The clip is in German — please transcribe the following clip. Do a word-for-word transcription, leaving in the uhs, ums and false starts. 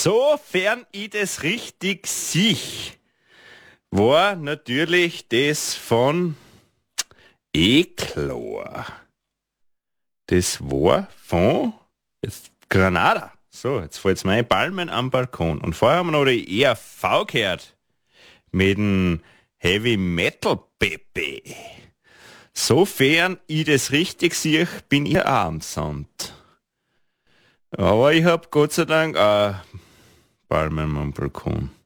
Sofern ich das richtig sehe, war natürlich das von Eclor. Das war von jetzt Granada. So, jetzt fällt's mir ein Palmen am Balkon. Und vorher haben wir noch die E R V gehört. Mit dem Heavy Metal Pepe. Sofern ich das richtig sehe, bin ich auch am Sand. Aber ich hab Gott sei Dank auch Palmen am Balkon.